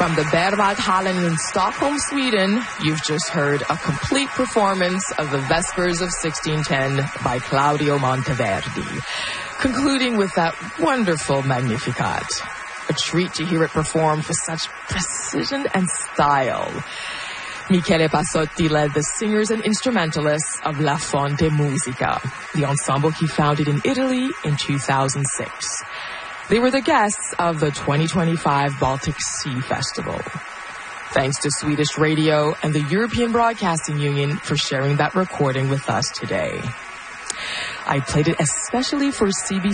From the Berwaldhallen in Stockholm, Sweden, you've just heard a complete performance of the Vespers of 1610 by Claudio Monteverdi, concluding with that wonderful Magnificat. A treat to hear it performed with such precision and style. Michele Passotti led the singers and instrumentalists of La Fonte Musica, the ensemble he founded in Italy in 2006. They were the guests of the 2025 Baltic Sea Festival. Thanks to Swedish Radio and the European Broadcasting Union for sharing that recording with us today. I played it especially for CBC